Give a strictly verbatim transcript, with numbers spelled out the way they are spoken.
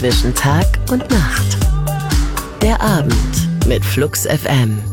zwischen Tag und Nacht. Der Abend mit Flux F M.